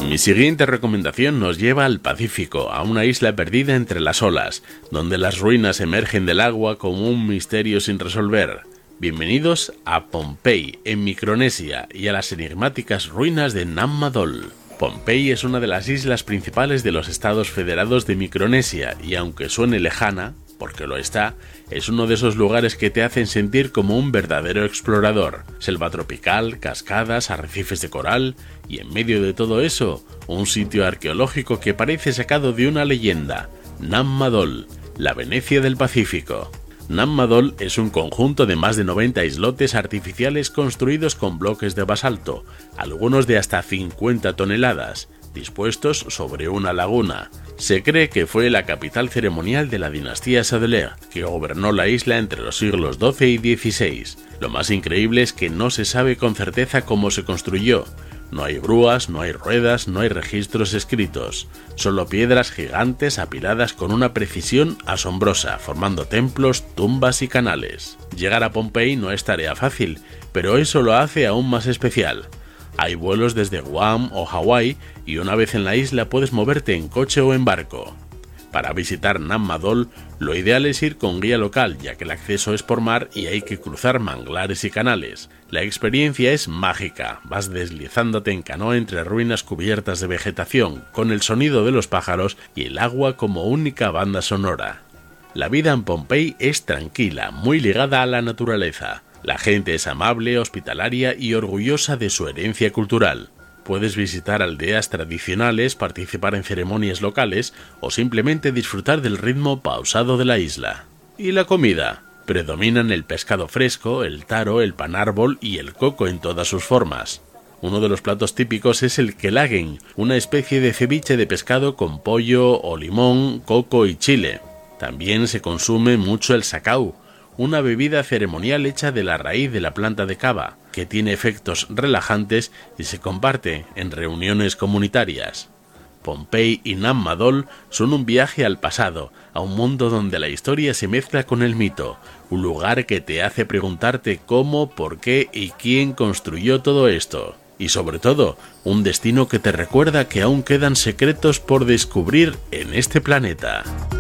Mi siguiente recomendación nos lleva al Pacífico, a una isla perdida entre las olas, donde las ruinas emergen del agua como un misterio sin resolver. Bienvenidos a Pohnpei, en Micronesia, y a las enigmáticas ruinas de Nam Madol. Pohnpei es una de las islas principales de los Estados Federados de Micronesia, y aunque suene lejana, porque lo está, es uno de esos lugares que te hacen sentir como un verdadero explorador. Selva tropical, cascadas, arrecifes de coral, y en medio de todo eso, un sitio arqueológico que parece sacado de una leyenda: Nam Madol, la Venecia del Pacífico. Nam Madol es un conjunto de más de 90 islotes artificiales construidos con bloques de basalto, algunos de hasta 50 toneladas, dispuestos sobre una laguna. Se cree que fue la capital ceremonial de la dinastía Sadeleur, que gobernó la isla entre los siglos XII y XVI. Lo más increíble es que no se sabe con certeza cómo se construyó. No hay grúas, no hay ruedas, no hay registros escritos, solo piedras gigantes apiladas con una precisión asombrosa, formando templos, tumbas y canales. Llegar a Pohnpei no es tarea fácil, pero eso lo hace aún más especial. Hay vuelos desde Guam o Hawái, y una vez en la isla puedes moverte en coche o en barco. Para visitar Nam Madol, lo ideal es ir con guía local, ya que el acceso es por mar y hay que cruzar manglares y canales. La experiencia es mágica, vas deslizándote en canoa entre ruinas cubiertas de vegetación, con el sonido de los pájaros y el agua como única banda sonora. La vida en Pohnpei es tranquila, muy ligada a la naturaleza. La gente es amable, hospitalaria y orgullosa de su herencia cultural. Puedes visitar aldeas tradicionales, participar en ceremonias locales o simplemente disfrutar del ritmo pausado de la isla. ¿Y la comida? Predominan el pescado fresco, el taro, el pan árbol y el coco en todas sus formas. Uno de los platos típicos es el kelagen, una especie de ceviche de pescado con pollo o limón, coco y chile. También se consume mucho el sakau, una bebida ceremonial hecha de la raíz de la planta de kava, que tiene efectos relajantes y se comparte en reuniones comunitarias. Pohnpei y Nam Madol son un viaje al pasado, a un mundo donde la historia se mezcla con el mito, un lugar que te hace preguntarte cómo, por qué y quién construyó todo esto. Y sobre todo, un destino que te recuerda que aún quedan secretos por descubrir en este planeta.